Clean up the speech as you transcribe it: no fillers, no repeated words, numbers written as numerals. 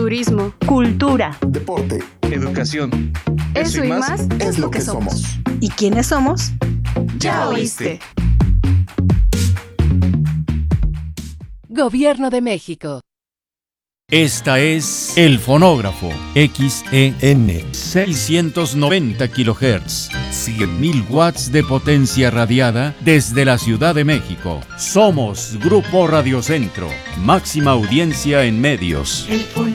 turismo, cultura, deporte, educación. Eso y más es lo que somos. ¿Y quiénes somos? Ya oíste. Gobierno de México. Esta es El Fonógrafo, XEN, 690 kHz, 100.000 watts de potencia radiada desde la Ciudad de México. Somos Grupo Radio Centro, máxima audiencia en medios.